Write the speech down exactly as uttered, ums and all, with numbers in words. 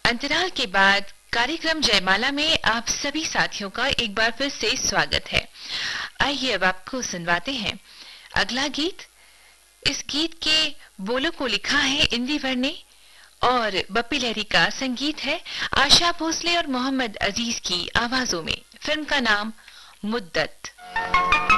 अंतराल के बाद कार्यक्रम जयमाला में आप सभी साथियों का एक बार फिर से स्वागत है। आइए अब आपको सुनवाते हैं अगला गीत। इस गीत के बोलों को लिखा है इंदिवर ने और बप्पी लहरी का संगीत है आशा भोसले और मोहम्मद अजीज की आवाजों में। फिल्म का नाम मुद्दत।